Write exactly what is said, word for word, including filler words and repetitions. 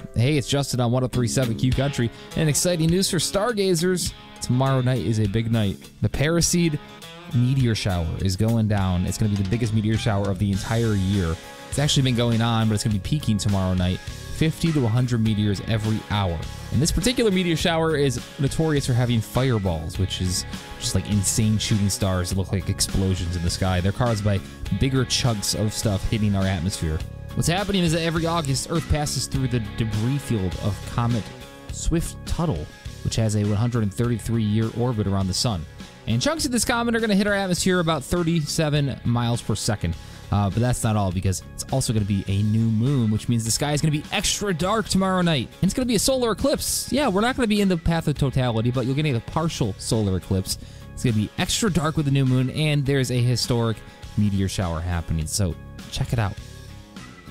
Hey, it's Justin on one oh three point seven Q Country. And exciting news for stargazers. Tomorrow night is a big night. The Perseid meteor shower is going down. It's going to be the biggest meteor shower of the entire year. It's actually been going on, but it's going to be peaking tomorrow night. fifty to one hundred meteors every hour. And this particular meteor shower is notorious for having fireballs, which is just like insane shooting stars that look like explosions in the sky. They're caused by bigger chunks of stuff hitting our atmosphere. What's happening is that every August, Earth passes through the debris field of Comet Swift-Tuttle, which has a one hundred thirty-three year orbit around the sun. And chunks of this comet are going to hit our atmosphere about thirty-seven miles per second. Uh, but that's not all, because it's also going to be a new moon, which means the sky is going to be extra dark tomorrow night. And it's going to be a solar eclipse. Yeah, we're not going to be in the path of totality, but you're going to get a partial solar eclipse. It's going to be extra dark with the new moon, and there's a historic meteor shower happening. So check it out.